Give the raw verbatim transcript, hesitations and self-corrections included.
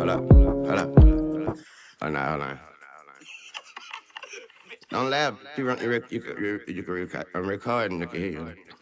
Hold up, hold up. Hold on, hold on. Don't laugh. You, run, you, rec- you, can- you, you can record. I'm recording. I can hear you.